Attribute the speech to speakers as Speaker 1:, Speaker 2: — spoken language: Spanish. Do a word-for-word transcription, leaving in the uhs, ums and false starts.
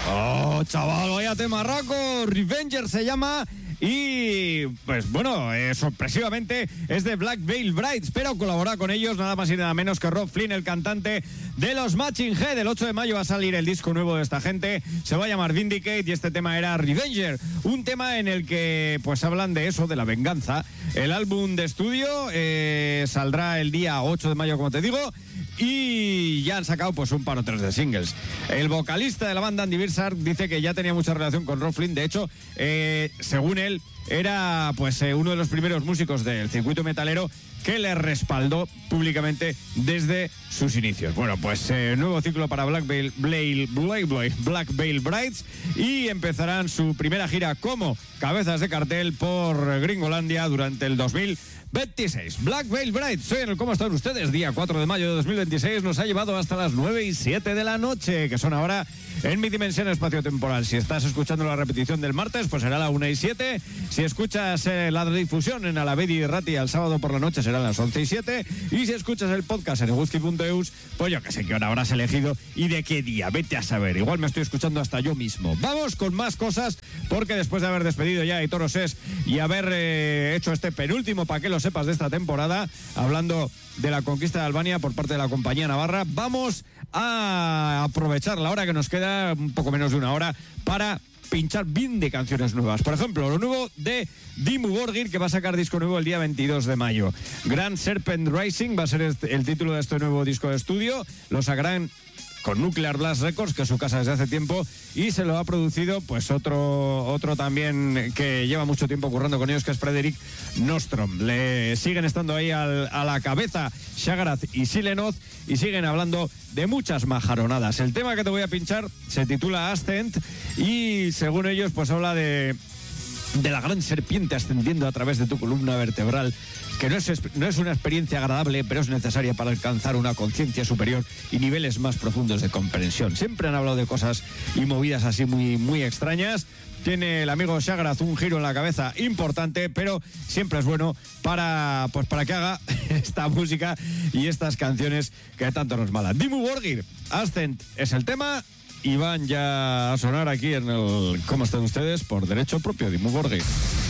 Speaker 1: Oh, chaval, vaya temarraco. Revenger se llama. Y, pues bueno, eh, sorpresivamente es de Black Veil Brides, pero colabora con ellos nada más y nada menos que Rob Flynn, el cantante de los Matching Head. El ocho de mayo va a salir el disco nuevo de esta gente, se va a llamar Vindicate y este tema era Revenger, un tema en el que pues hablan de eso, de la venganza. El álbum de estudio eh, saldrá el día ocho de mayo, como te digo, y ya han sacado pues un par o tres de singles. El vocalista de la banda, Andy Birsard, dice que ya tenía mucha relación con Rob Flynn. De hecho, eh, según él, era pues eh, uno de los primeros músicos del circuito metalero que le respaldó públicamente desde sus inicios. Bueno, pues eh, nuevo ciclo para Black Veil, Blail, Blail, Blail, Black Veil Brides, y empezarán su primera gira como cabezas de cartel por Gringolandia durante el dos mil veintiséis. Black Veil Brides, soy en el ¿Cómo están ustedes? Día cuatro de mayo de dos mil veintiséis, nos ha llevado hasta las nueve y siete de la noche, que son ahora en mi dimensión espacio-temporal. Si estás escuchando la repetición del martes, pues será la una y siete. Si escuchas eh, la difusión en Alavedi y Rati al sábado por la noche, serán las once y siete. Y si escuchas el podcast en eguski punto eus, pues yo que sé qué hora habrás elegido y de qué día, vete a saber. Igual me estoy escuchando hasta yo mismo. Vamos con más cosas, porque después de haber despedido ya a Aitor Osés y haber eh, hecho este penúltimo, para que lo sepas, de esta temporada, hablando de la conquista de Albania por parte de la compañía navarra, vamos a aprovechar la hora que nos queda, un poco menos de una hora, para pinchar bien de canciones nuevas. Por ejemplo, lo nuevo de Dimmu Borgir, que va a sacar disco nuevo el día veintidós de mayo. Grand Serpent Rising va a ser el título de este nuevo disco de estudio. Lo sacarán con Nuclear Blast Records, que es su casa desde hace tiempo, y se lo ha producido pues otro otro también que lleva mucho tiempo currando con ellos, que es Frederick Nostrom. Le siguen estando ahí al, a la cabeza Shagarath y Silenoth, y siguen hablando de muchas majaronadas. El tema que te voy a pinchar se titula Ascent, y según ellos pues habla de de la gran serpiente ascendiendo a través de tu columna vertebral, que no es, no es una experiencia agradable, pero es necesaria para alcanzar una conciencia superior y niveles más profundos de comprensión. Siempre han hablado de cosas y movidas así muy, muy extrañas. Tiene el amigo Shagarath un giro en la cabeza importante, pero siempre es bueno para, pues para que haga esta música y estas canciones que tanto nos malan. Dimmu Borgir, Ascent es el tema, y van ya a sonar aquí en el ¿Cómo están ustedes? Por derecho propio, Dimmu Borgir.